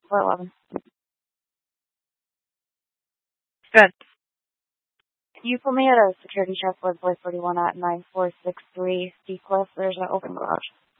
411. Good. Can you put me at a security check with Boy 41 at 9463 D Cliff? There's an open garage.